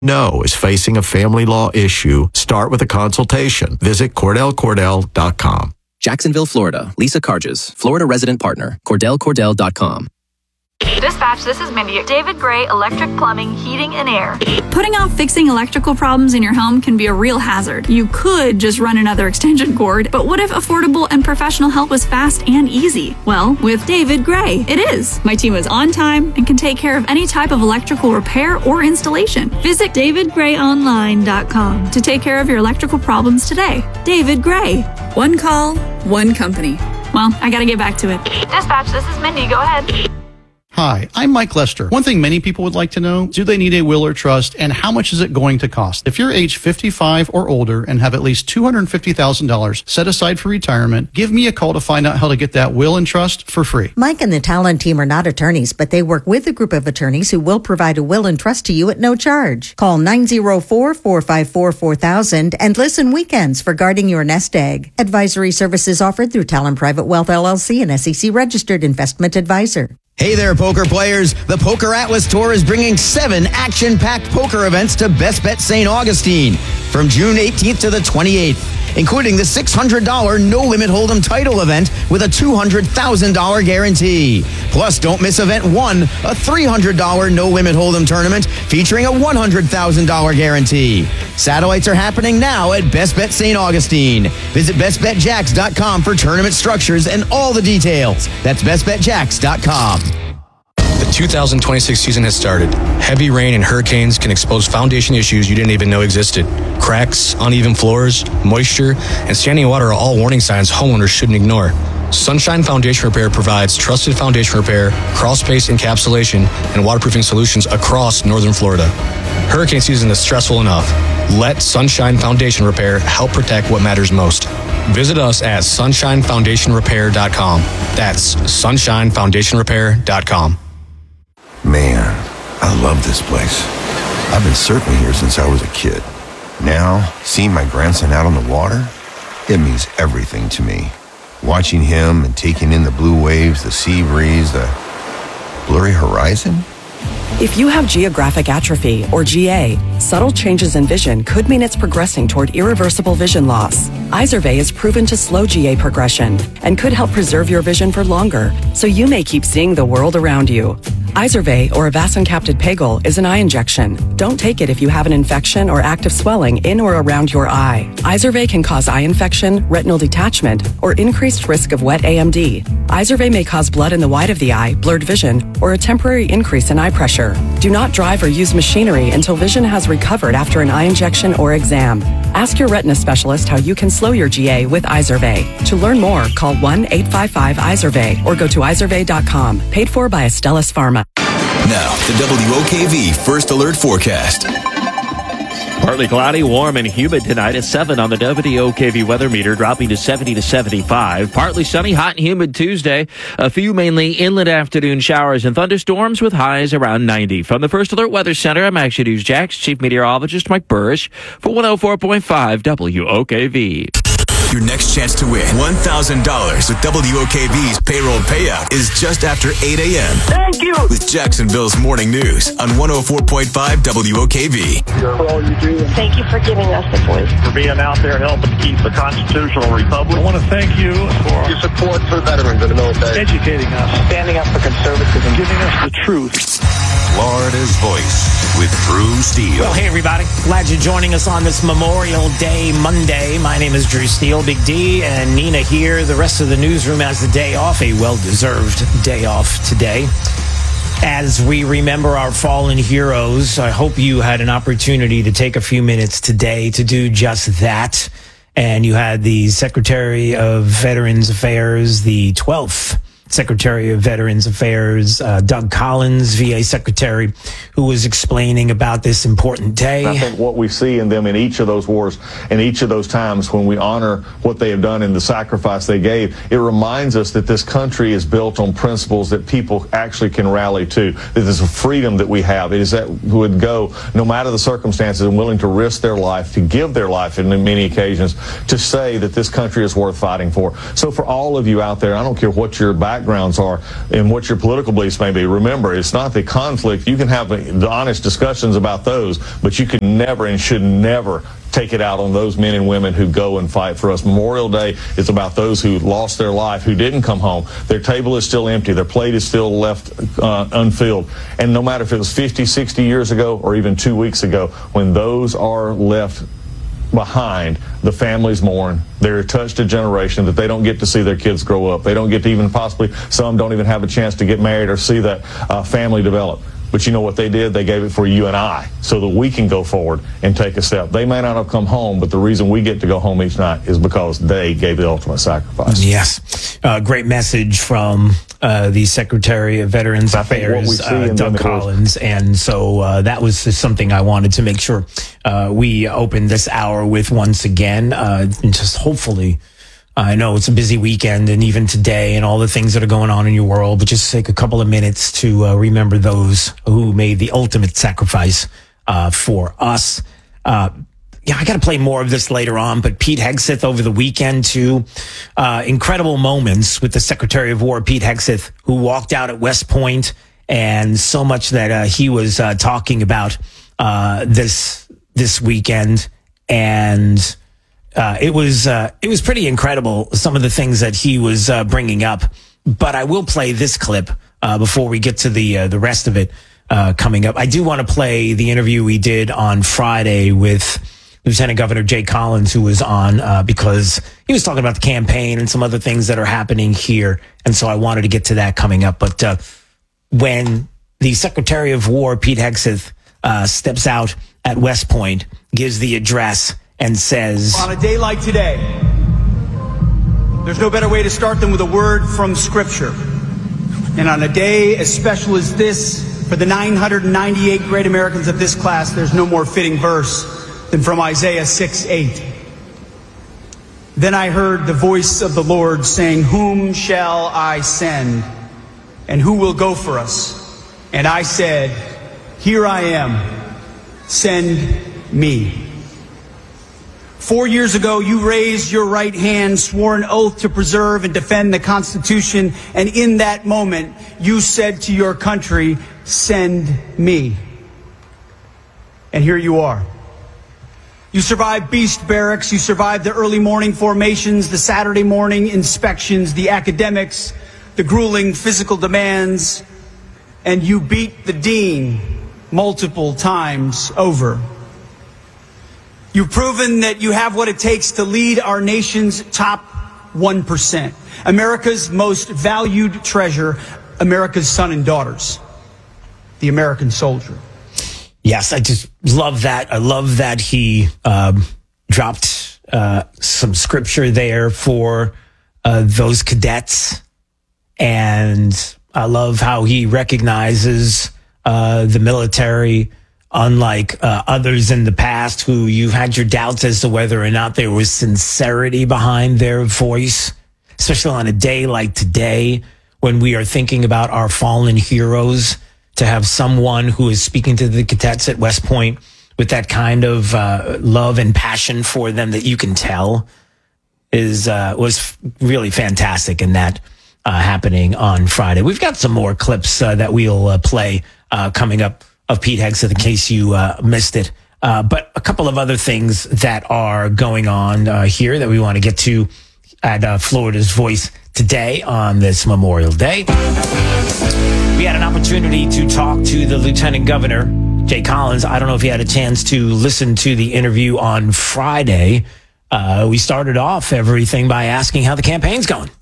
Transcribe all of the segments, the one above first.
know is facing a family law issue, start with a consultation. Visit CordellCordell.com. Jacksonville, Florida. Lisa Carges, Florida resident partner. CordellCordell.com. Dispatch, this is Mindy. David Gray, Electric Plumbing, Heating and Air. Putting off fixing electrical problems in your home can be a real hazard. You could just run another extension cord, but what if affordable and professional help was fast and easy? Well, with David Gray, it is. My team is on time and can take care of any type of electrical repair or installation. Visit davidgrayonline.com to take care of your electrical problems today. David Gray. One call, one company. Well, I gotta get back to it. Dispatch, this is Mindy. Go ahead. Hi, I'm Mike Lester. One thing many people would like to know, do they need a will or trust, and how much is it going to cost? If you're age 55 or older and have at least $250,000 set aside for retirement, give me a call to find out how to get that will and trust for free. Mike and the Talon team are not attorneys, but they work with a group of attorneys who will provide a will and trust to you at no charge. Call 904-454-4000 and listen weekends for guarding your nest egg. Advisory services offered through Talon Private Wealth LLC, an SEC registered investment advisor. Hey there, poker players. The Poker Atlas Tour is bringing 7 action-packed poker events to Best Bet St. Augustine from June 18th to the 28th, including the $600 no-limit hold'em title event with a $200,000 guarantee. Plus, don't miss Event 1, a $300 no-limit hold'em tournament featuring a $100,000 guarantee. Satellites are happening now at Best Bet St. Augustine. Visit bestbetjacks.com for tournament structures and all the details. That's bestbetjacks.com. The 2026 season has started. Heavy rain and hurricanes can expose foundation issues you didn't even know existed. Cracks, uneven floors, moisture, and standing water are all warning signs homeowners shouldn't ignore. Sunshine Foundation Repair provides trusted foundation repair, crawl-space encapsulation, and waterproofing solutions across northern Florida. Hurricane season is stressful enough. Let Sunshine Foundation Repair help protect what matters most. Visit us at sunshinefoundationrepair.com. That's sunshinefoundationrepair.com. Man, I love this place. I've been surfing here since I was a kid. Now, seeing my grandson out on the water, it means everything to me. Watching him and taking in the blue waves, the sea breeze, the blurry horizon. If you have geographic atrophy, or GA, subtle changes in vision could mean it's progressing toward irreversible vision loss. Izervay is proven to slow GA progression and could help preserve your vision for longer, so you may keep seeing the world around you. Izervay, or avacincaptad pegol, is an eye injection. Don't take it if you have an infection or active swelling in or around your eye. Izervay can cause eye infection, retinal detachment, or increased risk of wet AMD. Izervay may cause blood in the white of the eye, blurred vision, or a temporary increase in eye pressure. Do not drive or use machinery until vision has recovered after an eye injection or exam. Ask your retina specialist how you can slow your GA with Izervay. To learn more, call 1-855-IZERVAY or go to izervay.com. Paid for by Astellas Pharma. Now, the WOKV First Alert Forecast. Partly cloudy, warm, and humid tonight at 7 on the WOKV weather meter, dropping to 70 to 75. Partly sunny, hot and humid Tuesday. A few mainly inland afternoon showers and thunderstorms with highs around 90. From the First Alert Weather Center, I'm Action News Jax Chief Meteorologist Mike Burrish for 104.5 WOKV. Your next chance to win $1,000 with WOKV's payroll payout is just after 8 a.m. Thank you! With Jacksonville's Morning News on 104.5 WOKV. For all you do. Thank you for giving us the voice. For being out there helping keep the constitutional republic. I want to thank you for your support for veterans in the military. Educating us. Standing up for conservatism. Giving us the truth. Florida's Voice with Drew Steele. Well, hey, everybody. Glad you're joining us on this Memorial Day Monday. My name is Drew Steele, Big D, and Nina here. The rest of the newsroom has the day off, a well-deserved day off today. As we remember our fallen heroes, I hope you had an opportunity to take a few minutes today to do just that. And you had the Secretary of Veterans Affairs, the 12th Secretary of Veterans Affairs, Doug Collins, VA Secretary, who was explaining about this important day. I think what we see in them in each of those wars and each of those times when we honor what they have done and the sacrifice they gave, it reminds us that this country is built on principles that people actually can rally to. That there's a freedom that we have. It is that who would go, no matter the circumstances, and willing to risk their life, to give their life in many occasions, to say that this country is worth fighting for. So for all of you out there, I don't care what your background backgrounds are and what your political beliefs may be. Remember, it's not the conflict. You can have the honest discussions about those, but you can never and should never take it out on those men and women who go and fight for us. Memorial Day is about those who lost their life, who didn't come home. Their table is still empty. Their plate is still left unfilled. And no matter if it was 50, 60 years ago or even 2 weeks ago, when those are left behind, the families mourn. They're touched a generation that they don't get to see their kids grow up. They don't get to even possibly, some don't even have a chance to get married or see that family develop. But you know what they did? They gave it for you and I so that we can go forward and take a step. They may not have come home, but the reason we get to go home each night is because they gave the ultimate sacrifice. Yes. Great message from the Secretary of Veterans Affairs, Doug Collins. And so that was just something I wanted to make sure we opened this hour with once again. And just hopefully, I know it's a busy weekend and even today and all the things that are going on in your world, but just take a couple of minutes to remember those who made the ultimate sacrifice for us. I got to play more of this later on, but Pete Hegseth over the weekend too. Incredible moments with the Secretary of War, Pete Hegseth, who walked out at West Point, and so much that he was talking about this weekend. And it was pretty incredible, some of the things that he was bringing up. But I will play this clip before we get to the rest of it coming up. I do want to play the interview we did on Friday with Lieutenant Governor Jay Collins, who was on because he was talking about the campaign and some other things that are happening here. And so I wanted to get to that coming up. But when the Secretary of War, Pete Hegseth, steps out at West Point, gives the address, and says, on a day like today, there's no better way to start than with a word from Scripture. And on a day as special as this, for the 998 great Americans of this class, there's no more fitting verse than from Isaiah 6:8. Then I heard the voice of the Lord saying, whom shall I send? And who will go for us? And I said, here I am, send me. 4 years ago, you raised your right hand, swore an oath to preserve and defend the Constitution, and in that moment, you said to your country, send me. And here you are. You survived beast barracks, you survived the early morning formations, the Saturday morning inspections, the academics, the grueling physical demands, and you beat the dean multiple times over. You've proven that you have what it takes to lead our nation's top 1%. America's most valued treasure, America's son and daughters, the American soldier. Yes, I just love that. I love that he dropped some scripture there for those cadets. And I love how he recognizes the military, unlike others in the past who you've had your doubts as to whether or not there was sincerity behind their voice, especially on a day like today when we are thinking about our fallen heroes. To have someone who is speaking to the cadets at West Point with that kind of love and passion for them that you can tell was really fantastic, in that happening on Friday. We've got some more clips that we'll play coming up of Pete Hegseth in case you missed it. But a couple of other things that are going on here that we want to get to at Florida's Voice today on this Memorial Day. We had an opportunity to talk to the Lieutenant Governor, Jay Collins. I don't know if you had a chance to listen to the interview on Friday. We started off everything by asking how the campaign's going.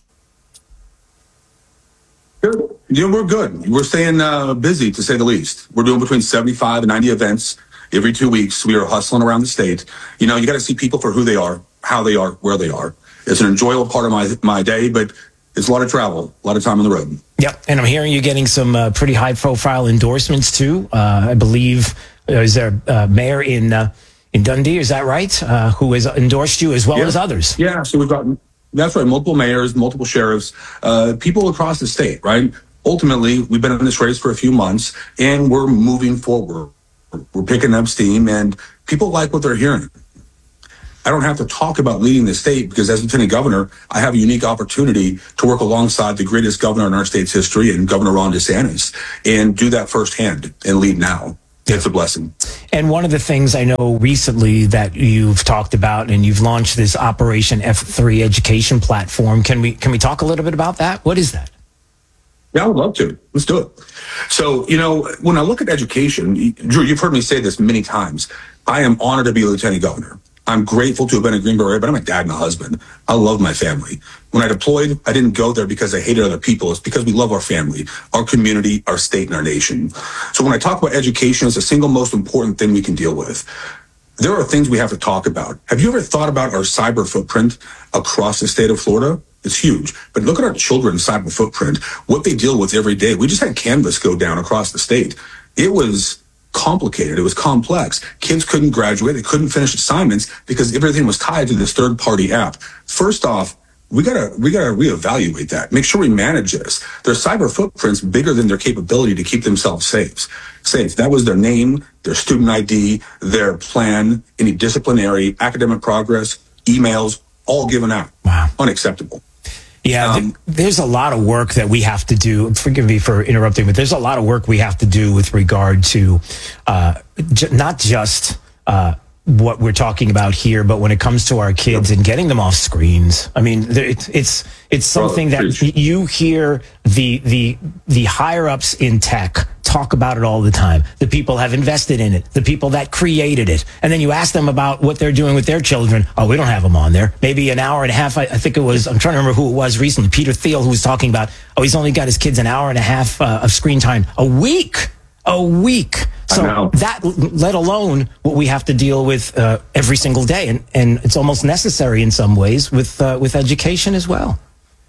Good. We're good. We're staying busy, to say the least. We're doing between 75 and 90 events every 2 weeks. We are hustling around the state. You got to see people for who they are, how they are, where they are. It's an enjoyable part of my day, but it's a lot of travel, a lot of time on the road. Yep, and I'm hearing you getting some pretty high-profile endorsements, too. I believe, is there a mayor in Dundee, is that right, who has endorsed you as well as others? Yeah, so we've got, that's right, multiple mayors, multiple sheriffs, people across the state, right? Ultimately, we've been in this race for a few months, and we're moving forward. We're picking up steam, and people like what they're hearing. I don't have to talk about leading the state because as lieutenant governor, I have a unique opportunity to work alongside the greatest governor in our state's history and Governor Ron DeSantis and do that firsthand and lead now. It's a blessing. And one of the things I know recently that you've talked about, and you've launched this Operation F3 education platform. Can we talk a little bit about that? What is that? Yeah, I would love to. Let's do it. So, when I look at education, Drew, you've heard me say this many times. I am honored to be a lieutenant governor. I'm grateful to have been a Green Beret, but I'm a dad and a husband. I love my family. When I deployed, I didn't go there because I hated other people. It's because we love our family, our community, our state, and our nation. So when I talk about education, it's the single most important thing we can deal with. There are things we have to talk about. Have you ever thought about our cyber footprint across the state of Florida? It's huge. But look at our children's cyber footprint, what they deal with every day. We just had Canvas go down across the state. It was complicated. It was complex. Kids couldn't graduate. They couldn't finish assignments because everything was tied to this third-party app. First off, we gotta reevaluate that. Make sure we manage this. Their cyber footprint's bigger than their capability to keep themselves safe. That was their name, their student ID, their plan, any disciplinary, academic progress, emails, all given out. Wow. Unacceptable. Yeah, there's a lot of work that we have to do. Forgive me for interrupting, but there's a lot of work we have to do with regard to not just what we're talking about here, but when it comes to our kids and getting them off screens. I mean, it's something that you hear the higher ups in tech talk about it all the time. The people have invested in it, the people that created it. And then you ask them about what they're doing with their children. Oh, we don't have them on there. Maybe an hour and a half. I think it was, I'm trying to remember who it was recently, Peter Thiel, who was talking about, he's only got his kids an hour and a half of screen time a week. So that, let alone what we have to deal with every single day. And it's almost necessary in some ways with education as well.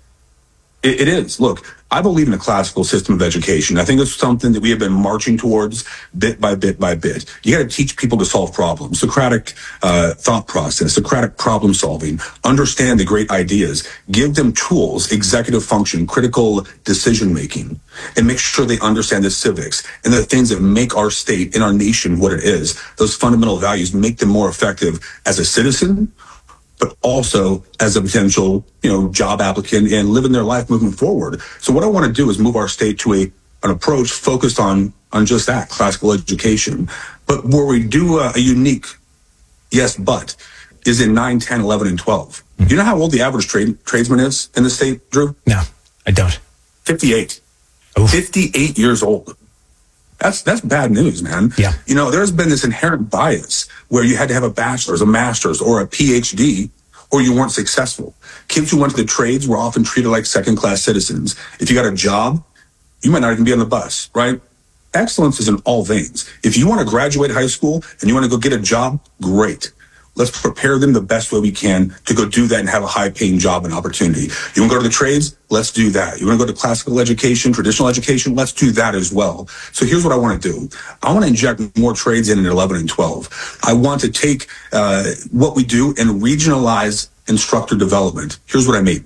It is. Look, I believe in a classical system of education. I think it's something that we have been marching towards bit by bit by bit. You got to teach people to solve problems, Socratic thought process, Socratic problem solving, understand the great ideas, give them tools, executive function, critical decision making, and make sure they understand the civics and the things that make our state and our nation what it is. Those fundamental values make them more effective as a citizen, but also as a potential, job applicant and living their life moving forward. So what I want to do is move our state to an approach focused on just that, classical education. But where we do a unique, but, is in 9, 10, 11, and 12. Mm-hmm. You know how old the average tradesman is in the state, Drew? No, I don't. 58. Oof. 58 years old. That's bad news, man. Yeah. There's been this inherent bias where you had to have a bachelor's, a master's, or a PhD, or you weren't successful. Kids who went to the trades were often treated like second-class citizens. If you got a job, you might not even be on the bus, right? Excellence is in all veins. If you want to graduate high school and you want to go get a job, great. Let's prepare them the best way we can to go do that and have a high-paying job and opportunity. You want to go to the trades? Let's do that. You want to go to classical education, traditional education? Let's do that as well. So here's what I want to do. I want to inject more trades in 11 and 12. I want to take what we do and regionalize instructor development. Here's what I mean.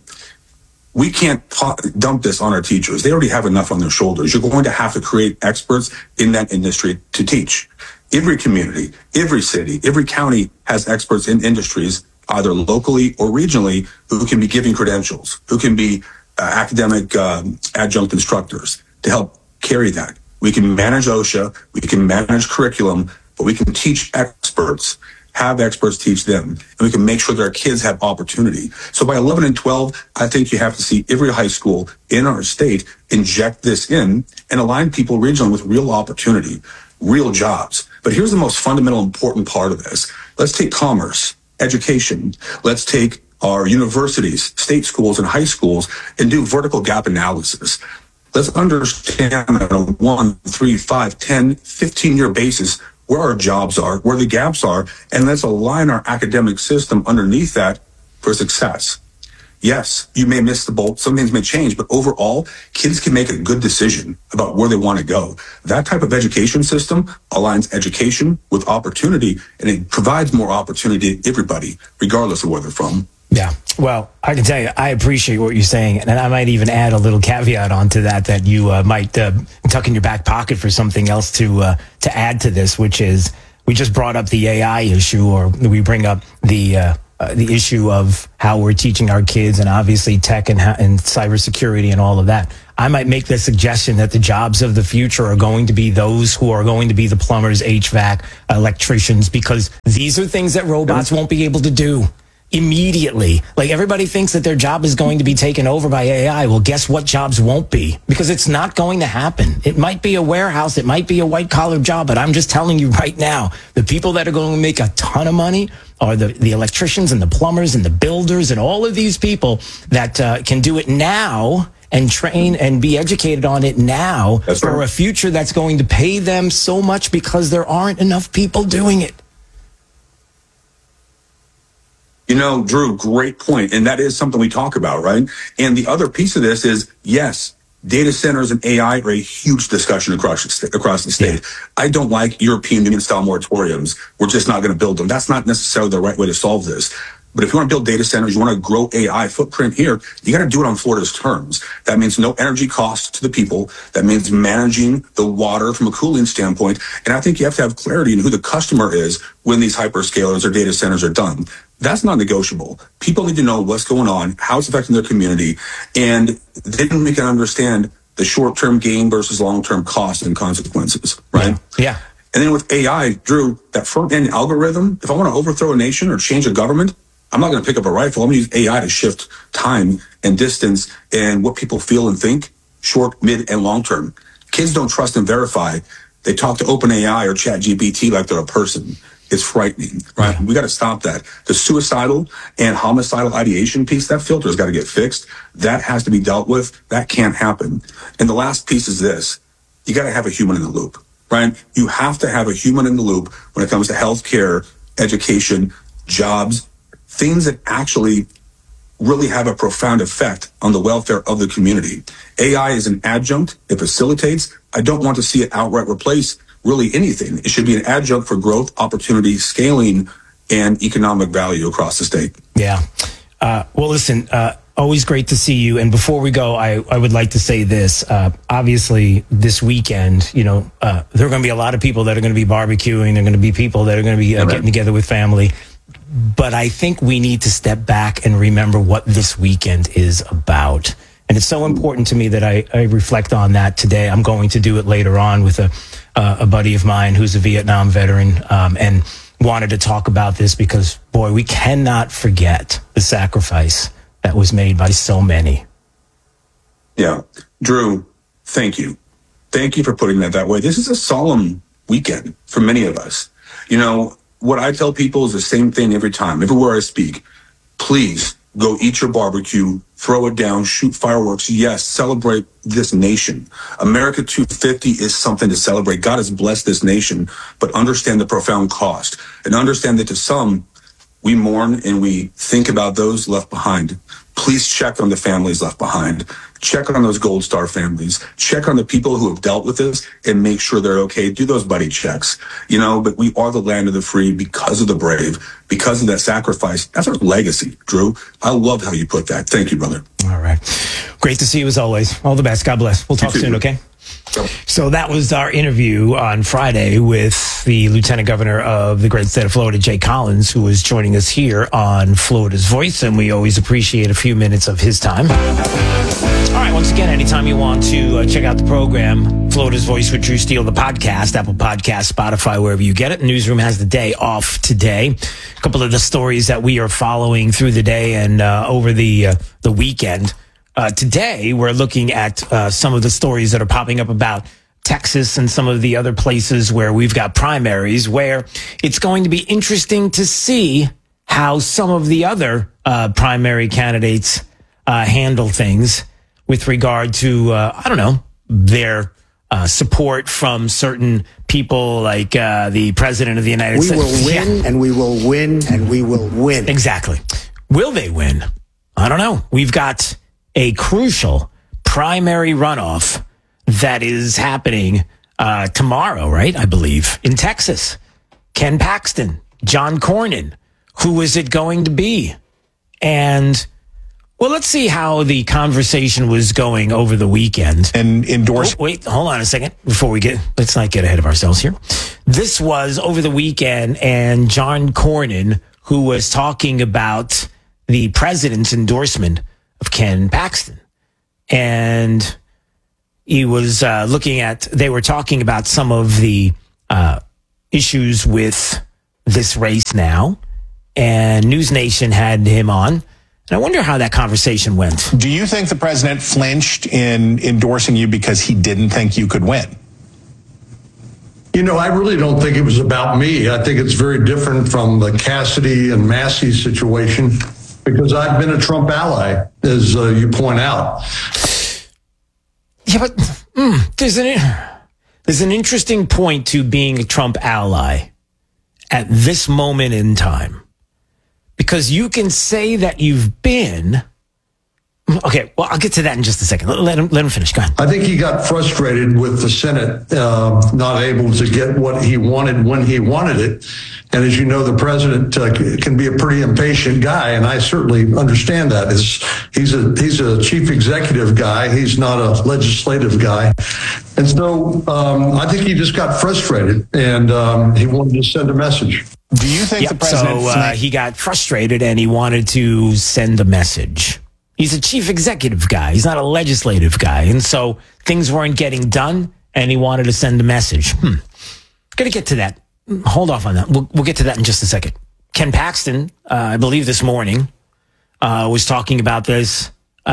We can't dump this on our teachers. They already have enough on their shoulders. You're going to have to create experts in that industry to teach. Every community, every city, every county has experts in industries, either locally or regionally, who can be giving credentials, who can be academic adjunct instructors to help carry that. We can manage OSHA, we can manage curriculum, but we can teach experts, have experts teach them, and we can make sure that our kids have opportunity. So by 11 and 12, I think you have to see every high school in our state inject this in and align people regionally with real opportunity, real jobs. But here's the most fundamental important part of this. Let's take commerce, education. Let's take our universities, state schools, and high schools and do vertical gap analysis. Let's understand on a 1, 3, 5, 10, 15-year basis where our jobs are, where the gaps are, and let's align our academic system underneath that for success. Yes, you may miss the boat. Some things may change, but overall, kids can make a good decision about where they want to go. That type of education system aligns education with opportunity, and it provides more opportunity to everybody, regardless of where they're from. Yeah. Well, I can tell you, I appreciate what you're saying. And I might even add a little caveat onto that you might tuck in your back pocket for something else to add to this, which is we just brought up the AI issue, or we bring up the the issue of how we're teaching our kids, and obviously tech and cybersecurity and all of that, I might make the suggestion that the jobs of the future are going to be those who are going to be the plumbers, HVAC, electricians, because these are things that robots won't be able to do immediately. Like, everybody thinks that their job is going to be taken over by AI. Well, guess what jobs won't be? Because it's not going to happen. It might be a warehouse. It might be a white collar job, but I'm just telling you right now, the people that are going to make a ton of money are the electricians and the plumbers and the builders and all of these people that can do it now and train and be educated on it now for a future that's going to pay them so much because there aren't enough people doing it. You know, Drew, great point. And that is something we talk about, right? And the other piece of this is, yes, data centers and AI are a huge discussion across the state. Yeah. I don't like European Union-style moratoriums. We're just not going to build them. That's not necessarily the right way to solve this. But if you want to build data centers, you want to grow AI footprint here, you got to do it on Florida's terms. That means no energy cost to the people. That means managing the water from a cooling standpoint. And I think you have to have clarity in who the customer is when these hyperscalers or data centers are done. That's not negotiable. People need to know what's going on, how it's affecting their community, and they can understand the short-term gain versus long-term cost and consequences, right? Yeah. And then with AI, Drew, that front-end algorithm, if I want to overthrow a nation or change a government, I'm not going to pick up a rifle. I'm going to use AI to shift time and distance and what people feel and think, short, mid, and long term. Kids don't trust and verify. They talk to OpenAI or ChatGPT like they're a person. It's frightening, right? We got to stop that. The suicidal and homicidal ideation piece, that filter's got to get fixed. That has to be dealt with. That can't happen. And the last piece is this. You got to have a human in the loop, right? You have to have a human in the loop when it comes to healthcare, education, jobs, things that actually really have a profound effect on the welfare of the community. AI is an adjunct. It facilitates. I don't want to see it outright replace really anything. It should be an adjunct for growth, opportunity, scaling, and economic value across the state. Yeah. Well, listen, always great to see you. And before we go, I would like to say this. Obviously, this weekend, there are going to be a lot of people that are going to be barbecuing. There are going to be people that are going to be getting together with family. But I think we need to step back and remember what this weekend is about. And it's so important to me that I reflect on that today. I'm going to do it later on with a buddy of mine who's a Vietnam veteran and wanted to talk about this because, boy, we cannot forget the sacrifice that was made by so many. Yeah. Drew, thank you. Thank you for putting that way. This is a solemn weekend for many of us. What I tell people is the same thing every time, everywhere I speak. Please go eat your barbecue, throw it down, shoot fireworks. Yes, celebrate this nation. America 250 is something to celebrate. God has blessed this nation, but understand the profound cost and understand that to some, we mourn and we think about those left behind. Please check on the families left behind. Check on those Gold Star families. Check on the people who have dealt with this and make sure they're okay. Do those buddy checks. But we are the land of the free because of the brave, because of that sacrifice. That's our legacy, Drew. I love how you put that. Thank you, brother. All right. Great to see you as always. All the best. God bless. We'll talk soon, okay? So that was our interview on Friday with the Lieutenant Governor of the great state of Florida, Jay Collins, who is joining us here on Florida's Voice, and we always appreciate a few minutes of his time. All right, once again, anytime you want to check out the program, Florida's Voice with Drew Steele, the podcast, Apple Podcasts, Spotify, wherever you get it. Newsroom has the day off today. A couple of the stories that we are following through the day and over the weekend. Today, we're looking at some of the stories that are popping up about Texas and some of the other places where we've got primaries, where it's going to be interesting to see how some of the other primary candidates handle things with regard to, their support from certain people like the President of the United States. We will win, and we will win, and we will win. Exactly. Will they win? I don't know. We've got a crucial primary runoff that is happening tomorrow, right? I believe in Texas. Ken Paxton, John Cornyn. Who is it going to be? And Well, let's see how the conversation was going over the weekend. And endorse. Wait, hold on a second before let's not get ahead of ourselves here. This was over the weekend, and John Cornyn, who was talking about the president's endorsement of Ken Paxton. And he was they were talking about some of the issues with this race now. And News Nation had him on. And I wonder how that conversation went. Do you think the president flinched in endorsing you because he didn't think you could win? I really don't think it was about me. I think it's very different from the Cassidy and Massey situation because I've been a Trump ally, as you point out. Yeah, but there's an interesting point to being a Trump ally at this moment in time. Because you can say that you've been... Okay, well, I'll get to that in just a second. Let him finish. Go ahead. I think he got frustrated with the Senate not able to get what he wanted when he wanted it. And as you know, the president can be a pretty impatient guy, and I certainly understand that. He's a chief executive guy. He's not a legislative guy. And so I think he just got frustrated, and he wanted to send a message. Do you think the president... So he got frustrated, and he wanted to send a message. He's a chief executive guy. He's not a legislative guy. And so things weren't getting done, and he wanted to send a message. Gonna get to that. Hold off on that. We'll get to that in just a second. Ken Paxton, I believe this morning, was talking about this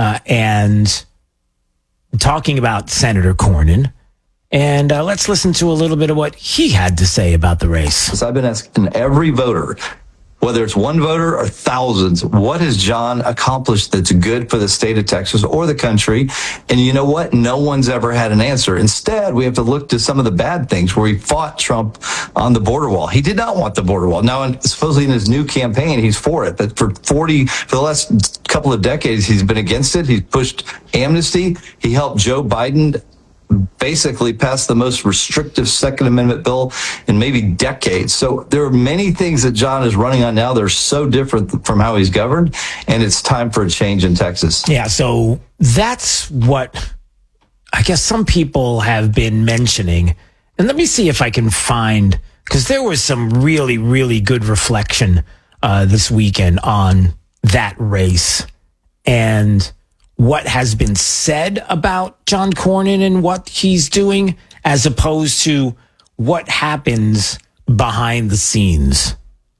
and talking about Senator Cornyn. And let's listen to a little bit of what he had to say about the race. I've been asking every voter, whether it's one voter or thousands, what has John accomplished that's good for the state of Texas or the country? And you know what? No one's ever had an answer. Instead, we have to look to some of the bad things where he fought Trump on the border wall. He did not want the border wall. Now, supposedly in his new campaign, he's for it. But for the last couple of decades, he's been against it. He's pushed amnesty. He helped Joe Biden basically passed the most restrictive Second Amendment bill in maybe decades. So there are many things that John is running on now that are so different from how he's governed, and it's time for a change in Texas. Yeah, so that's what I guess some people have been mentioning. And let me see if I can find, because there was some really, really good reflection this weekend on that race and what has been said about John Cornyn and what he's doing, as opposed to what happens behind the scenes.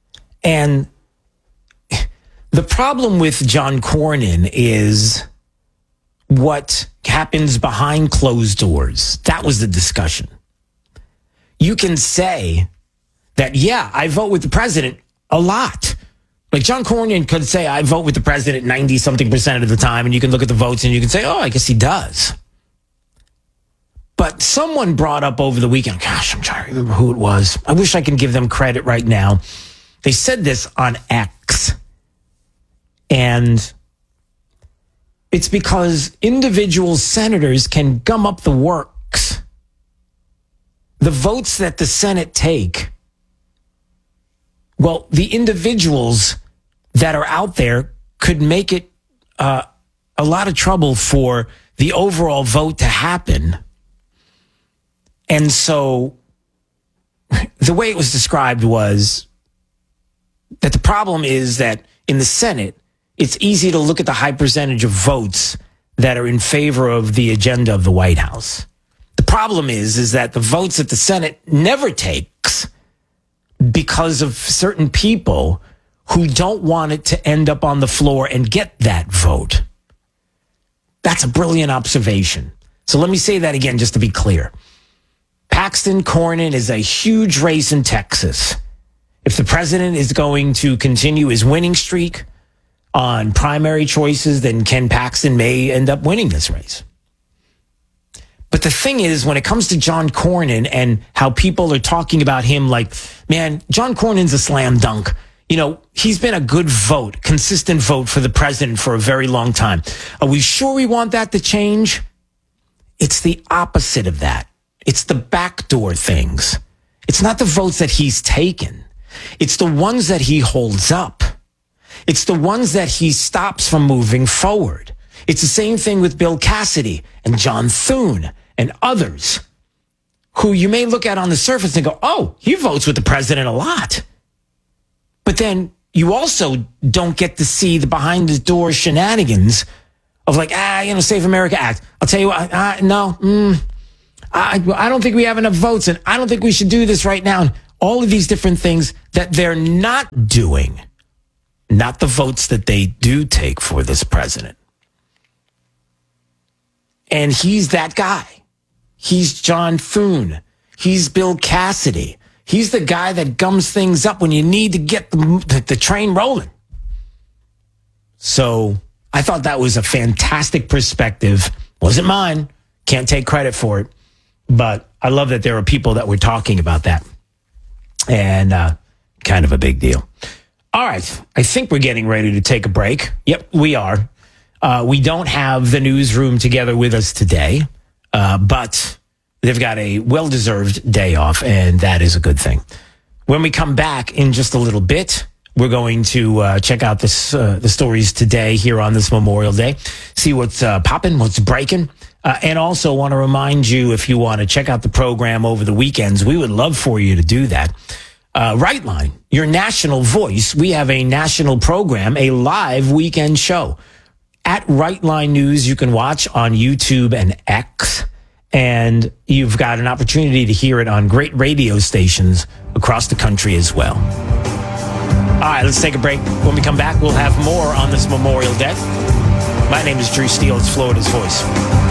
And the problem with John Cornyn is what happens behind closed doors. That was the discussion. You can say that, yeah, I vote with the president a lot. Like John Cornyn could say, I vote with the president 90-something% of the time, and you can look at the votes and you can say, oh, I guess he does. But someone brought up over the weekend, gosh, I'm trying to remember who it was. I wish I could give them credit right now. They said this on X. And it's because individual senators can gum up the works. The votes that the Senate take, well, the individuals that are out there could make it a lot of trouble for the overall vote to happen. And so the way it was described was that the problem is that in the Senate, it's easy to look at the high percentage of votes that are in favor of the agenda of the White House. The problem is that the votes that the Senate never takes because of certain people who don't want it to end up on the floor and get that vote. That's a brilliant observation. So let me say that again, just to be clear. Paxton Cornyn is a huge race in Texas. If the president is going to continue his winning streak on primary choices, then Ken Paxton may end up winning this race. But the thing is, when it comes to John Cornyn and how people are talking about him like, man, John Cornyn's a slam dunk. You know, he's been a good vote, consistent vote for the president for a very long time. Are we sure we want that to change? It's the opposite of that. It's the backdoor things. It's not the votes that he's taken. It's the ones that he holds up. It's the ones that he stops from moving forward. It's the same thing with Bill Cassidy and John Thune and others who you may look at on the surface and go, oh, he votes with the president a lot. But then you also don't get to see the behind the door shenanigans of like, Save America Act. I'll tell you what, I don't think we have enough votes, and I don't think we should do this right now. And all of these different things that they're not doing, not the votes that they do take for this president. And he's that guy. He's John Thune. He's Bill Cassidy. He's the guy that gums things up when you need to get the train rolling. So I thought that was a fantastic perspective. Wasn't mine. Can't take credit for it. But I love that there are people that were talking about that. And kind of a big deal. All right. I think we're getting ready to take a break. Yep, we are. We don't have the newsroom together with us today. But they've got a well-deserved day off, and that is a good thing. When we come back in just a little bit, we're going to check out the stories today here on this Memorial Day, see what's popping, what's breaking, and also want to remind you, if you want to check out the program over the weekends, we would love for you to do that. Right Line, your national voice. We have a national program, a live weekend show. At Right Line News, you can watch on YouTube and X, and you've got an opportunity to hear it on great radio stations across the country as well. All right, let's take a break. When we come back, we'll have more on this Memorial Day. My name is Drew Steele. It's Florida's Voice.